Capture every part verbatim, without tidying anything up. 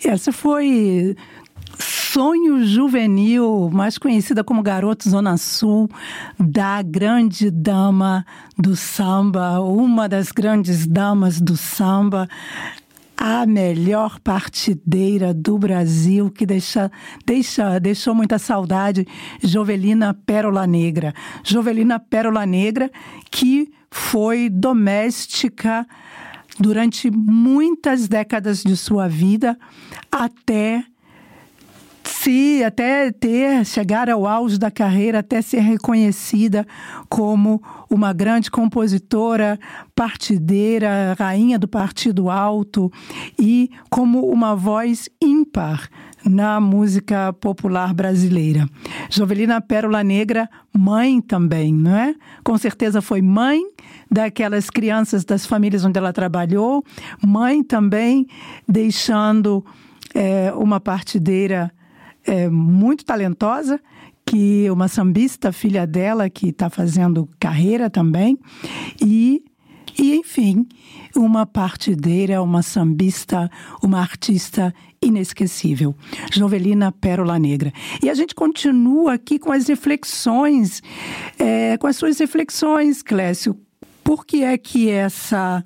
Essa foi Sonho Juvenil, mais conhecida como Garoto Zona Sul, da grande dama do samba, uma das grandes damas do samba, a melhor partideira do Brasil, que deixa, deixa, deixou muita saudade, Jovelina Pérola Negra. Jovelina Pérola Negra, que foi doméstica durante muitas décadas de sua vida, até se até ter, chegar ao auge da carreira, até ser reconhecida como uma grande compositora, partideira, rainha do Partido Alto e como uma voz ímpar na música popular brasileira. Jovelina Pérola Negra, mãe também, não é? Com certeza foi mãe daquelas crianças das famílias onde ela trabalhou, mãe também, deixando é, uma partideira É, muito talentosa, que uma sambista, filha dela, que está fazendo carreira também, e, e, enfim, uma partideira, uma sambista, uma artista inesquecível, Jovelina Pérola Negra. E a gente continua aqui com as reflexões, é, com as suas reflexões, Clécio. Por que é que essa,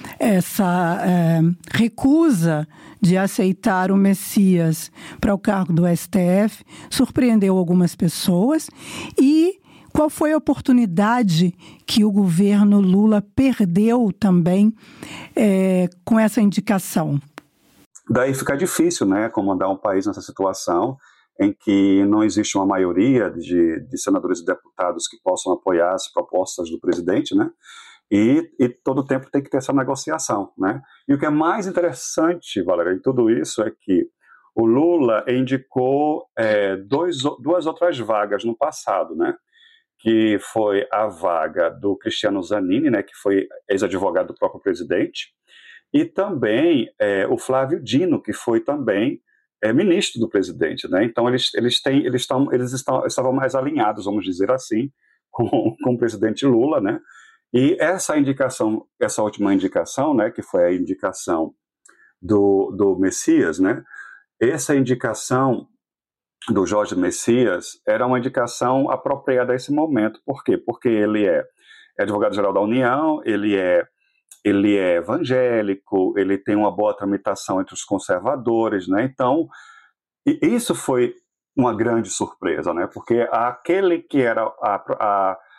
essa é, recusa de aceitar o Messias para o cargo do S T F surpreendeu algumas pessoas? E qual foi a oportunidade que o governo Lula perdeu também é, com essa indicação? Daí fica difícil, né, comandar um país nessa situação em que não existe uma maioria de, de senadores e deputados que possam apoiar as propostas do presidente, né? E, e todo o tempo tem que ter essa negociação, né? E o que é mais interessante, Valéria, em tudo isso é que o Lula indicou é, dois, duas outras vagas no passado, né? Que foi a vaga do Cristiano Zanini, né? Que foi ex-advogado do próprio presidente, e também é, o Flávio Dino, que foi também é, ministro do presidente, né? Então eles, eles, têm, eles, estão, eles estão, estavam mais alinhados, vamos dizer assim, com, com o presidente Lula, né? E essa indicação, essa última indicação, né, que foi a indicação do, do Messias, né, essa indicação do Jorge Messias era uma indicação apropriada a esse momento. Por quê? Porque ele é advogado-geral da União, ele é, ele é evangélico, ele tem uma boa tramitação entre os conservadores, né, então isso foi uma grande surpresa, né, porque aquele que era a, a